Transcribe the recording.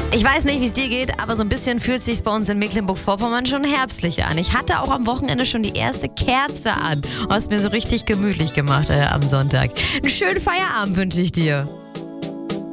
Ich weiß nicht, wie es dir geht, aber so ein bisschen fühlt es sich bei uns in Mecklenburg-Vorpommern schon herbstlich an. Ich hatte auch am Wochenende schon die erste Kerze an. Hast mir so richtig gemütlich gemacht am Sonntag. Einen schönen Feierabend wünsche ich dir.